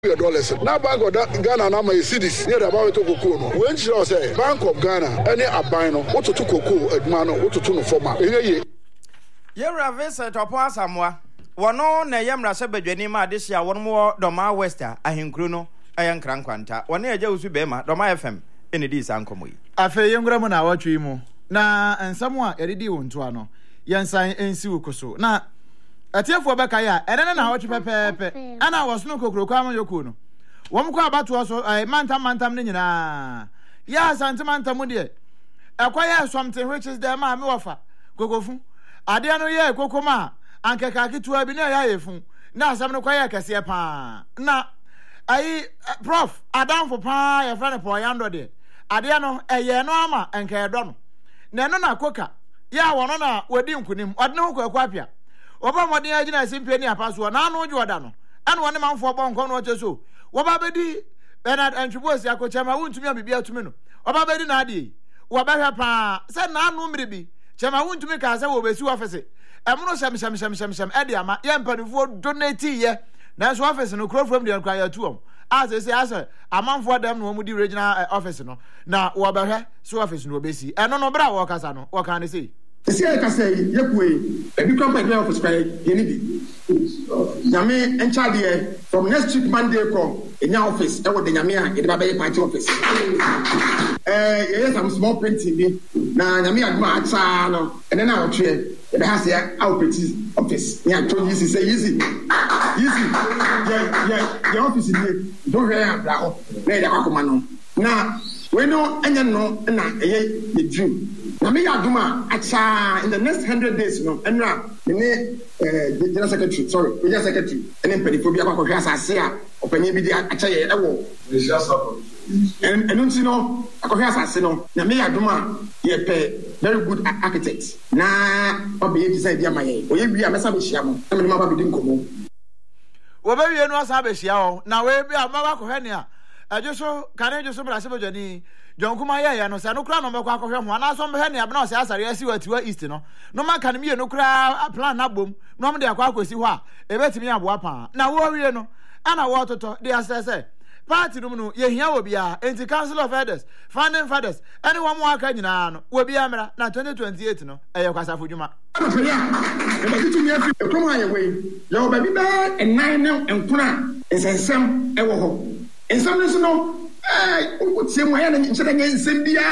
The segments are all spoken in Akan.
$2 na bag of Ghana na my cities near about to cocoa no when she say Bank of Ghana any abino what to cocoa admano what to no former ye visit opo asamwa wono na yemra se badwani ma de hia wono mo Doma Wester ahenkru no ayan krankwanta wono eja usu bema Doma FM ene di sankomo yi afa yengra mu na watwe mu na ensamo a yede di wonto ano yensan ensi wukoso na atiefo beka ya ene na watwe pepepe ana wosono kokroko am yoku no wom kwa abato so mantam ne nyina ya santimantam de akwaya something which is there ma me wafa kokofu ade no ye kokoma ankeka kitua bi na ya yefu na asam no kwaya kese pa na prof adam for pa ya friend for yando de ade no eye no ama enka edo no na no na koka ya wono na wadi nkunim ode no ko akwapia oba modin agina simpie ni apaso na anu ju oda no anu woni manfo bonko no cheso woba bedi Bernard Antwibosi akochama wuntumi abibia atumi no oba bedi na ade wo ba hwa pa se na anu mribi chama wuntumi ka se wo besi office emuno sham ede ama ye mpanifo donate ye na so office no crowd from the kwaya tuom as say amanfo dem no mu di regional office no na wo ba hwa so office no besi eno no bra wo kasa no wo kan say esi e kasa yekue ebi company be office kwaya ye ni bi nyame encha de from next week Monday come enya office e wo de nyame a e de ba be party office yes, I'm small printing bi na nyame aduma acha no ene na otwe e be has ya outfit office ya to easy say easy yeah office ni don't hear am bra ho na e da kwakoma no na we no enya no na eye the dream nyame aduma acha in the next 100 days no enra ne general secretary ene pedifo bi akwa asase a opanyi bi di acha ye ewo and you know, asase no na me aduma ye pe very good architect na obi design dia maye oye wi amesa be hia mo na me ma ba bi nkomo wo be wi enu asa be hia o na we bi amaba ko hene a ajuso kan ajuso bra se bojani jonkuma ya no se no kra no me kwa kohwe ho ana so be hene abna o se asare asi watiwa east no no ma kan me no kra plan na bom no me de akwa akosi ho a ebetimi aboa pa na wo wi no ana wo toto de asese party no ye hia wo bia enti council of elders founding fathers anyone mo aka nyina no wo bia mra na 2028 no eye kwasafo dwuma e ba titu mi afi ko ma ye we ye wo ba bi ba enan ne enkuna ensensem e wo ho ensem no so no o tie mo ya na ncheda nya ensem bia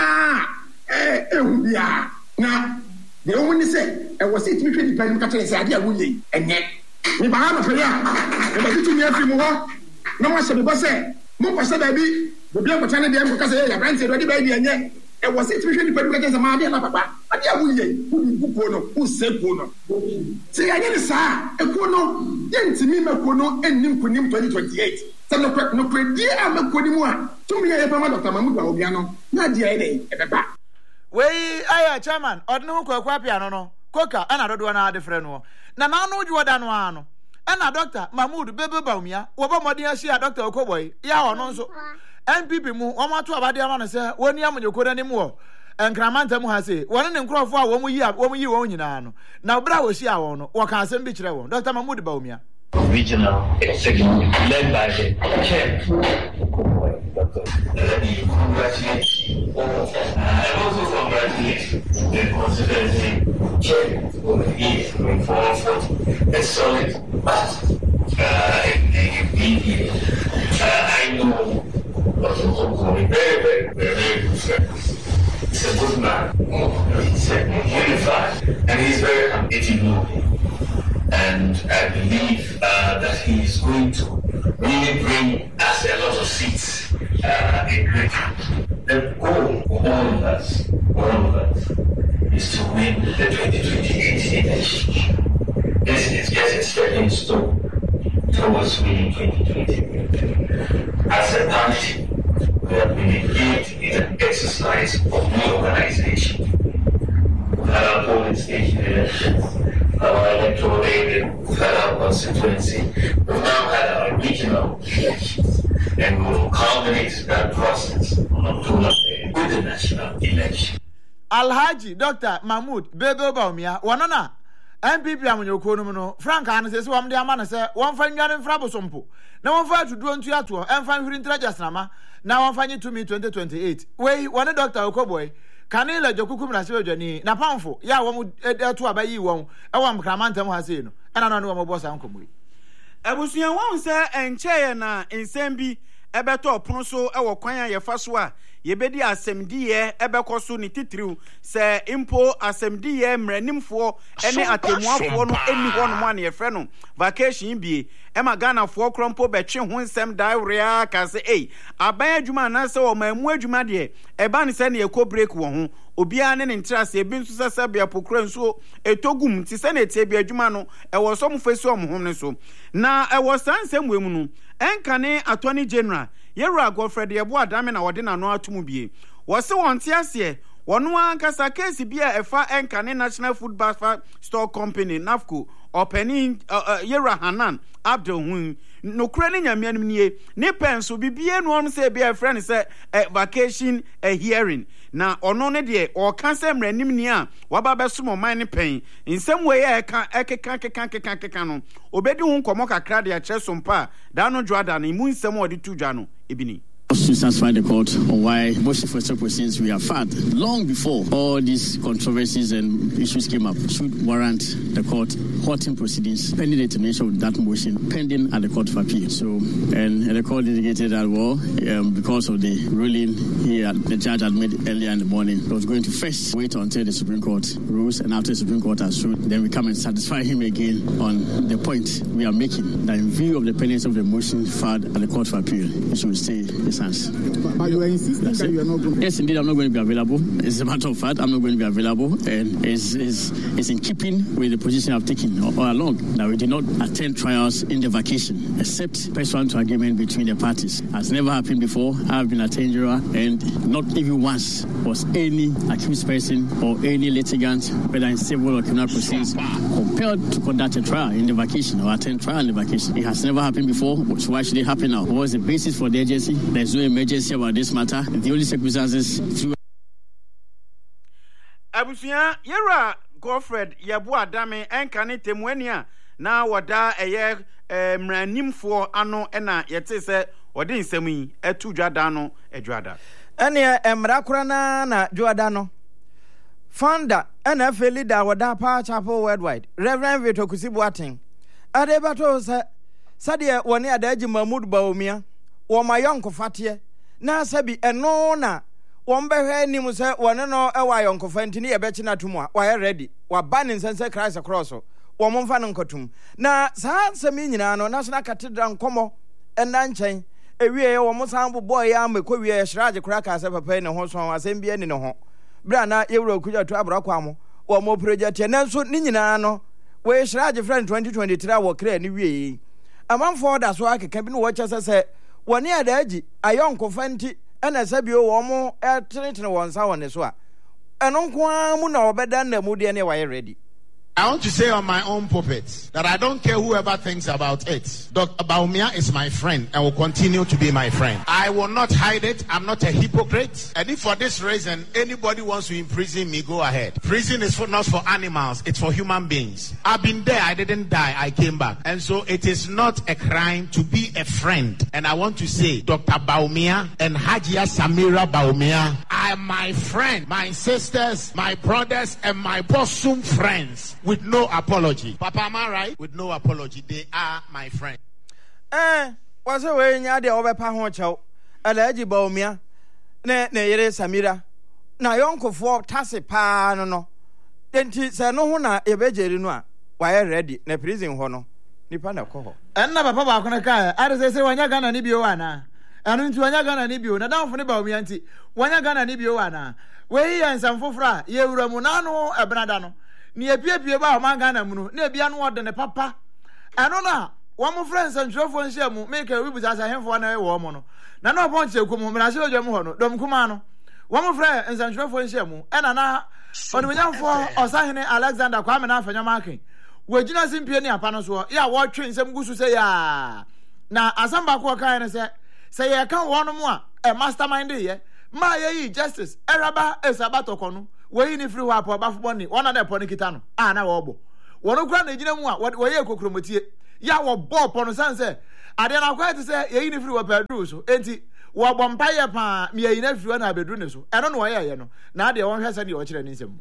ehu bia na de o ni se e wo se timi hwe di pa ni ka tere se ade a wo ye enye ni ba ha no fe ya e ba titu mi afi mo ho no wa se be bo se mo pasa da bi obi akota ne de am kasa ya brand ready ba bi enye e wo se timi hwe ni pa ni ka tere se ma de na papa ade a wo ye ku no ku se ku no se ya ni sa e ku no ye ntimi mako no ennim kunim 2028 se no predi a mako ni mu a tumi ya pa ma Dr. Mahmood Awobia no na dia e beba we aya chairman odne ho kwakwa pia no koka ana dodo na ade frɛ no na no ju oda no ano ana Dr. Mahmood Awobia wo ba modin ahia Dr. Okoboy ya ono nso MPP mu wo mato abade ama no sɛ woni amonyekora ni mu wo enkramanta mu ha se wona ne nkrofo a wo mu yi wo nyina no na bra wo hia wo no wo ka asɛm bi kyerɛ wo Dr. Mahmood Awobia regional executive led by the chair Dr. Congratulations. I also congratulate the constituency chair over the years going forward. It's solid, but I know Dr. Okoboy very good friend. He's a good man. He's unified, and he's very ambitious. And I believe that he is going to really bring us a lot of seats in Britain. The goal for all of us, is to win the 2028 election. This is just a stepping stone towards winning 2028. As a party, we have been engaged in an exercise of reorganization. We've had our polling station elections, our electoral area, we've had our constituency, we've now had our regional elections, and we will culminate that process on October with the national election. Alhaji Dr. Mahmood Awobia wanona MPP amonyoko no no Frank an say wam de ama na say won fa nwane mfra bosompo na won fa atuduo ntu ato emfa hwiri intelligence na won fa nye to me 2028 we one Dr. Okoboy kanila jokukum na sebedwani na pamfo ya won eto abayi won e won kramantam ha sei no ana no won bossa nkomoyi abusuan won say enche na ensem bi ebeto opono so e wo kwan ya yefa so a yebedi asemdiye ebekọ so ni titiriw se impo asemdiye mranimfo ene atemuafo no eni ho no ma na yefre no vacation bie e ma Ghana fo krompo betwe ho nsem dairea ka se aban adwuma na se o mamu adwuma de e ba ne se na yeko break wo ho obia ne ntrase ebi nso sese bia pokura nso etogum ti se na etie bia adwuma no e wo so mo fesi o mo hom ne so na e wo sansem wemu no enkane attorney general Yera Godfred Yebo Adame na wode na no atumu bie wo se won te ase wono ankasa case bia efa enkane National Food Buffer Store Company NAFCO opening Yera Hanan Abdul Hun no kura ne nyamianum nie ne penso bibie no on se bia friend se vacation a hearing na ono ne de o kan se mranim ni a waba besomo man ne pen nsem we e ka ekeka no obedi hu nkomo kakra de a kyesompa da no dwada na imu nsem o de tu dwa no ebini to satisfy the court on why motion for proceedings we have had long before all these controversies and issues came up should warrant the court halting proceedings pending the determination of that motion pending at the court of appeal. So and the court indicated that because of the ruling here the judge had made earlier in the morning, it was going to first wait until the Supreme Court rules, and after the Supreme Court has ruled, then we come and satisfy him again on the point we are making that in view of the pendency of the motion filed at the court of appeal, it should stay his hands. But you are insisting that you are not going to... Yes, indeed, I'm not going to be available. As a matter of fact, I'm not going to be available, and it's in keeping with the position I've taken all along that we did not attend trials in the vacation, except pursuant to agreement between the parties. Has never happened before. I've been attending trial, and not even once was any accused person or any litigant, whether in civil or criminal proceedings, compelled to conduct a trial in the vacation or attend trial in the vacation. It has never happened before, so why should it happen now? What was the basis for the agency? There's no emergency about this matter. The only circumstances through Abusuan Yera Godfred Yebo Adame enkane temwania na wada eye mranimfo ano na yete se wode nsem yi etu dwada no edwada ene emrakora na dwada no founder na fe leader wada Power Chapel Worldwide Reverend Victor Kusibuaten adebato se sade woni adaji Mahmoud Baumia wo mayonko fatie na sabi eno na wombehwe nim se wone no ewa yonkofa ntini yebechi na tumu a wa ready wa ban nsense Christ across wo momfa no nkotum na saa nsemi nyina no National Cathedral nkomo enda nchen ewie wo mosan boy ya mekowie shiraje kura ka se papa ne ho so asem bia ni ne ho bra na yewro kuja to abrakwa mo wo mo project na nso ni nyina no we shiraje friend 2023 wo kra ni wie amanfo da so akeka bi no wo chese se woni adaji ayonkofa nti ena sabio wo mo tenetene wonsa wone so a eno nko amu na obeda na mu de ne wa ready. I want to say on my own pulpit that I don't care whoever thinks about it. Dr. Baumia is my friend and will continue to be my friend. I will not hide it. I'm not a hypocrite. And if for this reason anybody wants to imprison me, go ahead. Prison is not for animals. It's for human beings. I've been there. I didn't die. I came back. And so it is not a crime to be a friend. And I want to say Dr. Baumia and Hajia Samira Baumia are my friend, my sisters, my brothers, and my bosom friends. With no apology. Papa, am I right? With no apology. They are my friend. Was a way nya de obepa ho chew. Alaji Baumia. Ne yere Samira. Na yonko fo tase pa no. Enti se no ho na ebejeri no a. Wa ready na prison ho no. Nipa na ko ho. Enna papa ba ko na kai. Are se wanya Ghana ni bio ana. Anu nti wanya Ghana ni bio. Na danfo ne Baumia nti wanya Ghana ni bio ana. We yan samfofra ye wura mu na no ebrada no. Ni epiepie ba o manga na mu no na ebia no wode ne papa eno na wo mo friends antwofo nhia mu make we buza sa hemfo na we wo mo no na na obon che kum mra se odwam ho no dom kuma no wo mo friends antwofo nhia mu ena na onimnyamfo osahene Alexander Kwame na afanya makin we gina simpie ni apa no so ya wo twe nsem gusu se ya na asamba ko kan ne se ye kan wo no mu a mastermind ye ma ye justice eraba esabato kono we ni free wa po bafo boni wona na po ni kita no na wo bo wono kura na gina mu a wo ye kokromotie ya wo ball pono sanse ade na kwa te say ye ni free wo pedro so enti wo bompa ye pa me ye na free na bedru ne so eno no wo ye no na ade won hwese de wo kire ni nsem.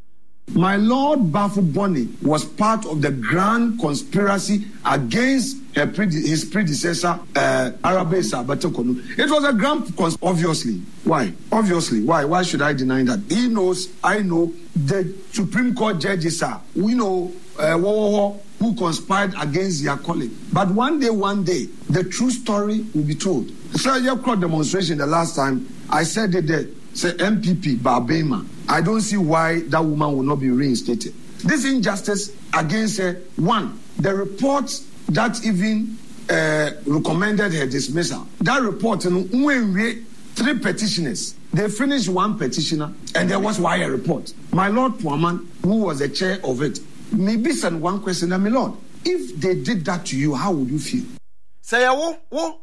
My Lord Bafuboni was part of the grand conspiracy against his predecessor, Arabesa Batekonu. It was a grand obviously. Why? Obviously. Why? Why should I deny that? He knows, I know, the Supreme Court judges are. We know who conspired against their colleague. But one day, the true story will be told. So your crowd demonstration the last time, I said it there. Say MPP Barbema. I don't see why that woman will not be reinstated. This injustice against her, one, the report that even recommended her dismissal. That report, 3 petitioners. They finished 1 petitioner, and there was why a report. My Lord Puaman, who was the chair of it, maybe send one question, my Lord, if they did that to you, how would you feel? Say, wo,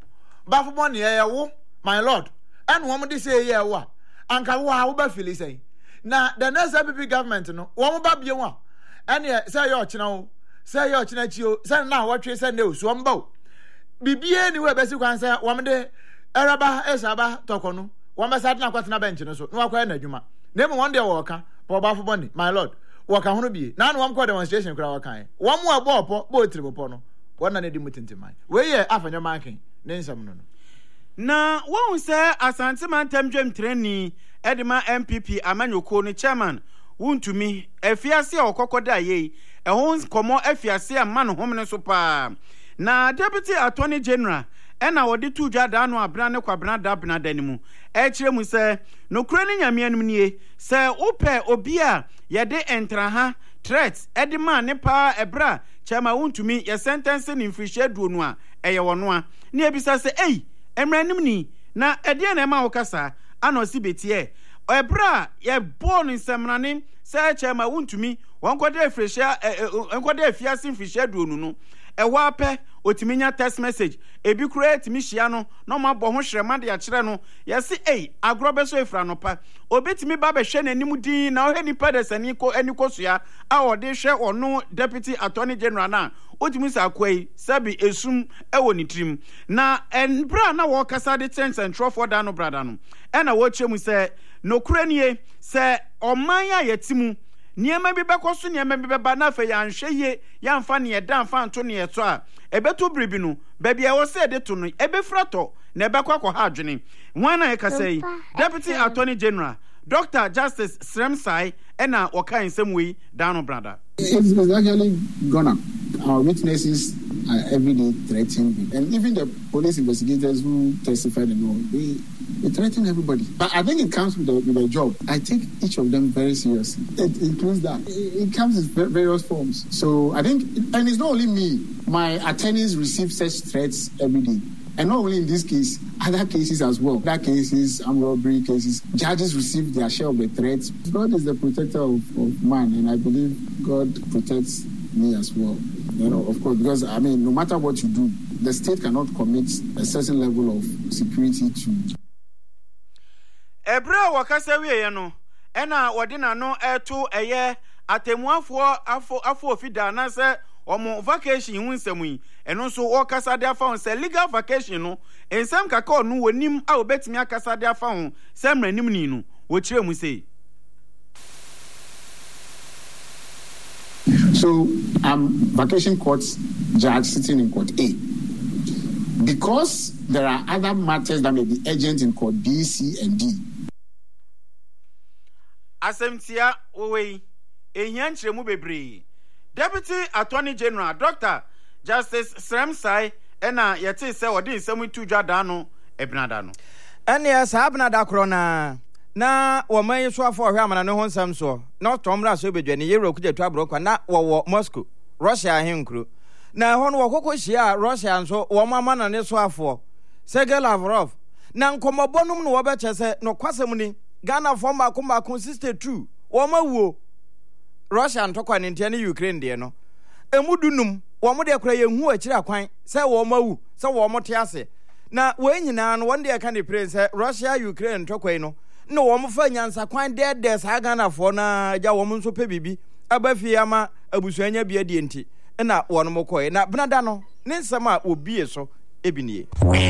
Bafuboni, my Lord, and woman say, yeah, what? Anka wo ba feel say na the next MPP government no wo ba bie wo ene say yo china wo say yo china chi o say na wo twe say na o so mba o bibie ni we be si kwan say wo de eraba esaba tokono wo ba sa na kwatena bench no so no akwa na adwuma na mo won de wo ka po ba Bafuboni my Lord wo ka hono bie na no wo demonstration kura wo kan wo mo abo po tribo no wo na di mutintimai we ye afanya manken ne nsam no na won say Asante Mantam Dwem training edema MPP Amanyoko no chairman wuntumi afiase a okokoda ye ehon komo afiase a man hom ne so pa na deputy attorney general ena wode tujwa da no abra ne kwabra da bna danimu e kire mu say no kura ne nyame anum nie say ope obi a ye de entra ha threat edema ne pa ebra chairman wuntumi ye sentence ni mfihye duonu a eye wono a ne ebisa say emranim ni na ede na ema wokasa anosi betie ebra ye born nsemrane say chema wuntumi wonkode afrehia wonkode afiase mfihia duonu no ewa ape otiminya text message ebi create mi hia no no mabɔ ho hwerema de akere no yesi agrobe so efra no pa obetimi ba be hwe nanim din na ohani padesani ko anikosua a ode hwe ono deputy attorney general na otimi sakwai sabi esum ewo ni trim na enbra na wo kasa de change central for da no brada no na wo chemu se no kuranie se oman ya yetimu niema bi bekoso niema bi beba na fa ya nhwe ye ya mfa ne yeda mfa nto ne yeto a ebeto bribi no baby e wo se de to no ebefrato na ebekwa ha adwene wana ye kasai deputy attorney general Dr. Justice Sremsai ena waka nsem wi down brother. It's actually gone up. Our witnesses are every day threatening, and even the police investigators who testified and all, they threaten everybody. But I think it comes with the job. I take each of them very seriously. It includes that. It comes in various forms. So I think, and it's not only me. My attorneys receive such threats every day. And not only in this case, other cases as well. Other cases, armed robbery cases, judges receive their share of the threats. God is the protector of man, and I believe God protects me as well. You know, of course, because, I mean, no matter what you do, the state cannot commit a certain level of security to. Ebra wakasa wiye no, ena wadina no eto eye atemuafo afo ofida na se omo vacation hu nsemu yi eno so wo kasa de afa se legal vacation no ensam kaka onu wonim a obetimi akasa de afa ho se mranim ni no wo kire mu sei. So vacation court judge sitting in court A. Because there are other matters that may be urgent in court B, C, and D. Asemtia owe ehia nkremu bebre. Deputy Attorney General Dr. Justice Sremsai ena yete se odi nsemu tudwa da no ebnada no. Ene sa abnada krona na wo man so afọ hwe amana ne ho nsam so na tomra so bedwane yero kuje to abro kwa na wo Moscow Russia ahenkro na ho no wokoko hia Russia nso wo mama na ne so afọ Sergei Lavrov na nkomobonum no wo be chese no kwasem ni Ghana former akoma 62 wo mawuo Russia ntokwa ne ntia ne Ukraine de no emudunum wo mo de kra yehu akira akwan se wo mawu se wo mo te ase na we nyina no wonde ka ne prince Russia Ukraine ntokwa no no wo mo fa nyansa kwan de sa Ghana fo na ja wo mo nso pe bibi abafi ama abusuanya bia die nti na wɔn mo kɔe na benada no ne nsɛm a obie so ebi nie